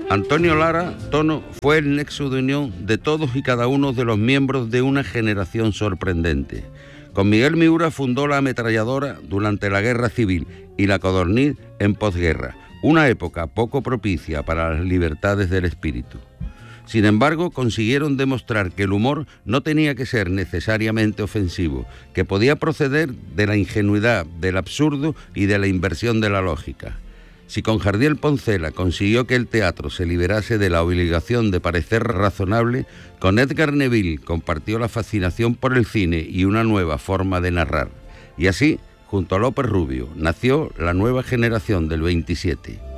Antonio Lara, Tono, fue el nexo de unión de todos y cada uno de los miembros de una generación sorprendente. Con Miguel Miura fundó la ametralladora durante la Guerra Civil y la Codorniz en posguerra, una época poco propicia para las libertades del espíritu. Sin embargo, consiguieron demostrar que el humor no tenía que ser necesariamente ofensivo, que podía proceder de la ingenuidad, del absurdo y de la inversión de la lógica. Si con Jardiel Poncela consiguió que el teatro se liberase de la obligación de parecer razonable, con Edgar Neville compartió la fascinación por el cine y una nueva forma de narrar. Y así, junto a López Rubio, nació la nueva generación del 27.